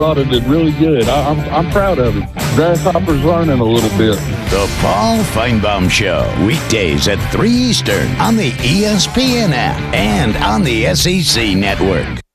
thought it did really good. I'm proud of him. Grasshopper's learning a little bit. The Paul Feinbaum Show, weekdays at 3 Eastern on the ESPN app and on the SEC Network.